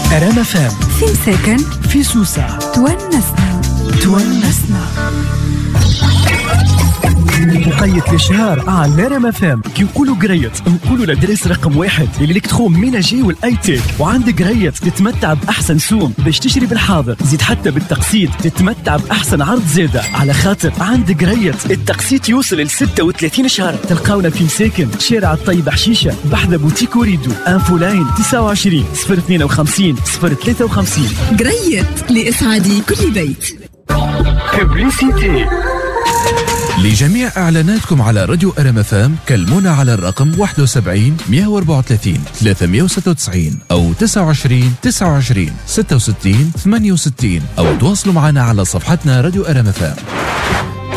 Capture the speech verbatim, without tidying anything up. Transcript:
رام فام في مساكن في سوسة تونسنا تونسنا مقيت الشهر على رام فام. كي نقولوا قريت نقولوا لدريس رقم واحد الالكترون ميناجي والايتيك. وعندك قريت تتمتع باحسن سوم باش تشتري بالحاضر، زيد حتى بالتقسيط تتمتع باحسن عرض زاده، على خاطر عندك قريت التقسيط يوصل ل ستة وثلاثين شهر. تلقاونا في مساكن شارع الطيب حشيشه بحذا بوتيك وريدو. انفو لاين تسعة وعشرين صفر اثنين وخمسين صفر ثلاثة وخمسين. قريت لإسعاد كل بيت. ببليسيتي لجميع إعلاناتكم على راديو رام فام كلمونا على الرقم واحد وسبعين مئة وأربعة وثلاثين ثلاثمئة وستة وتسعين أو تسعة وعشرين تسعة وعشرين ستة وستين ثمانية وستين أو تواصلوا معنا على صفحتنا راديو رام فام.